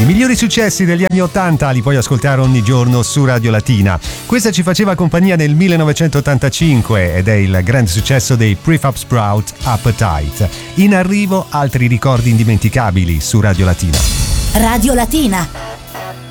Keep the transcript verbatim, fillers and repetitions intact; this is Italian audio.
I migliori successi degli anni ottanta li puoi ascoltare ogni giorno su Radio Latina. Questa ci faceva compagnia nel millenovecentottantacinque ed è il grande successo dei Prefab Sprout, Appetite. In arrivo altri ricordi indimenticabili su Radio Latina. Radio Latina.